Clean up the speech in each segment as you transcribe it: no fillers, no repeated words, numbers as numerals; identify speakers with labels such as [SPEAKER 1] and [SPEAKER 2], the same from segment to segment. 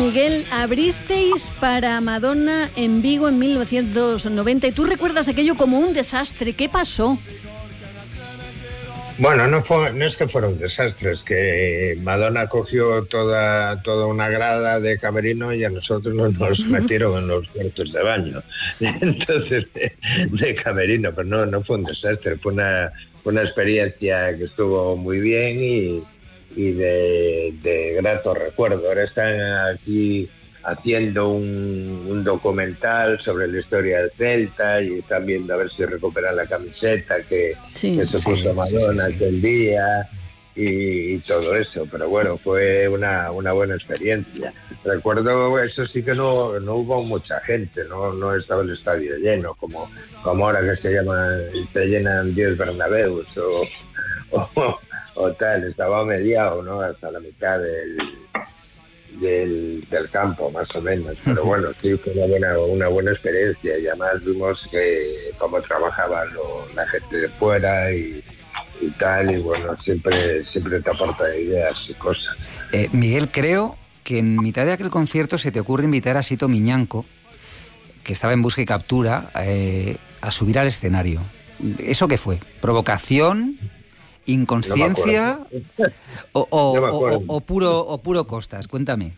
[SPEAKER 1] Miguel, abristeis para Madonna en Vigo en 1990 y tú recuerdas aquello como un desastre. ¿Qué pasó?
[SPEAKER 2] Bueno, no es que fuera un desastre, es que Madonna cogió toda una grada de camerino y a nosotros nos metieron en los cuartos de baño. Entonces, de camerino, pero no fue un desastre, fue una experiencia que estuvo muy bien y de grato recuerdo. Ahora están aquí haciendo un documental sobre la historia del Celta y están viendo a ver si recuperan la camiseta que se puso Madonna aquel día y todo eso. Pero bueno, fue una buena experiencia. Recuerdo, eso sí que no hubo mucha gente, no estaba el estadio lleno como ahora que se llenan 10 Bernabéus o tal. Estaba mediado, ¿no? Hasta la mitad del campo, más o menos. Pero bueno, sí fue una buena experiencia y además vimos cómo trabajaba la gente de fuera y tal, y bueno, siempre te aporta ideas y cosas.
[SPEAKER 3] Miguel, creo que en mitad de aquel concierto se te ocurre invitar a Sito Miñanco, que estaba en Busca y Captura, a subir al escenario. ¿Eso qué fue? ¿Provocación? ¿Inconsciencia? No o puro costas? Cuéntame.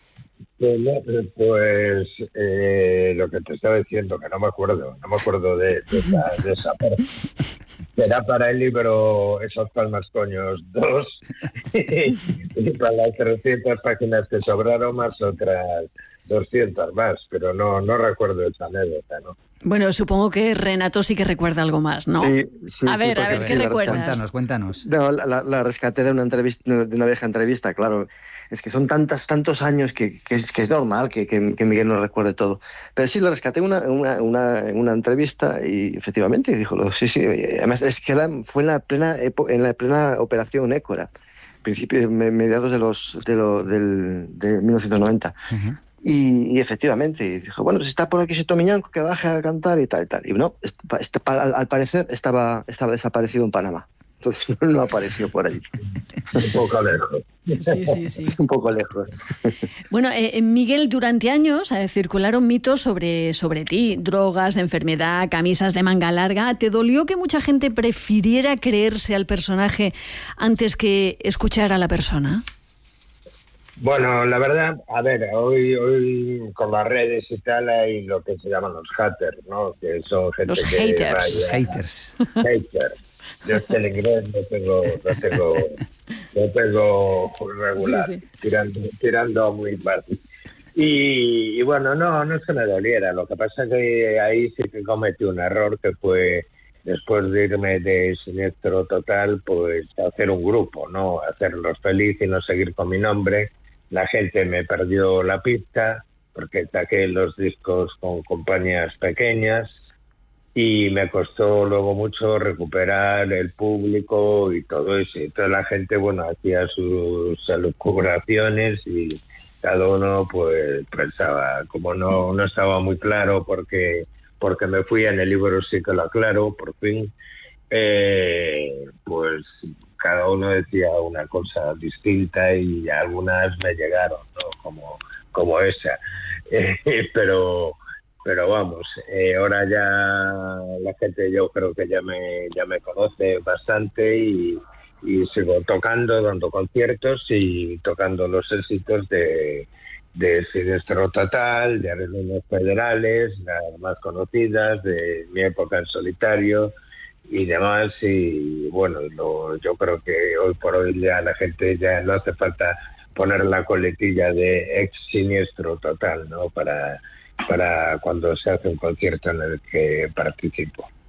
[SPEAKER 2] Pues lo que te estaba diciendo, que no me acuerdo de esa parte. Será para el libro Esos Palmas Coños 2 y para las 300 páginas que sobraron más otras 200 más, pero no recuerdo esa anécdota, ¿no?
[SPEAKER 1] Bueno, supongo que Renato sí que recuerda algo más, ¿no?
[SPEAKER 4] Sí.
[SPEAKER 1] A ver, ¿qué recuerdas?
[SPEAKER 3] Cuéntanos.
[SPEAKER 4] No, la rescaté de una vieja entrevista, claro. Es que son tantos años que es normal que Miguel no recuerde todo. Pero sí, lo rescaté en una entrevista y efectivamente dijo, sí. Además, es que fue en la plena operación Écora, mediados de 1990. Uh-huh. Y efectivamente, dijo, bueno, pues está por aquí Sito Miñanco, que baje a cantar y tal. Y no, al parecer estaba desaparecido en Panamá. Entonces no apareció por allí.
[SPEAKER 2] Un poco lejos.
[SPEAKER 1] Sí.
[SPEAKER 4] Un poco lejos.
[SPEAKER 1] Bueno, Miguel, durante años circularon mitos sobre ti, drogas, enfermedad, camisas de manga larga. ¿Te dolió que mucha gente prefiriera creerse al personaje antes que escuchar a la persona?
[SPEAKER 2] Bueno, la verdad, a ver, hoy con las redes y tal hay lo que se llaman los haters, ¿no? Que son gente
[SPEAKER 1] los haters.
[SPEAKER 2] Yo es que el inglés lo tengo regular, sí. tirando muy fácil. Y bueno, no es que me doliera, lo que pasa es que ahí sí que cometí un error, que fue después de irme de Siniestro Total, pues hacer un grupo, ¿no? Hacerlos feliz y no seguir con mi nombre. La gente me perdió la pista porque saqué los discos con compañías pequeñas y me costó luego mucho recuperar el público y todo eso. Y toda la gente, bueno, hacía sus elucubraciones y cada uno pues pensaba, como no estaba muy claro porque me fui, en el libro sí que lo aclaro, por fin, pues cada uno decía una cosa distinta y algunas me llegaron, ¿no? Como esa. Pero vamos, ahora ya la gente, yo creo que ya me conoce bastante y sigo tocando, dando conciertos y tocando los éxitos de Siniestro Total, de Arreglos Federales, las más conocidas, de mi época en solitario y demás. Y bueno, yo creo que hoy por hoy ya la gente ya no hace falta poner la coletilla de ex Siniestro Total, ¿no? Para cuando se hace un concierto en el que participo.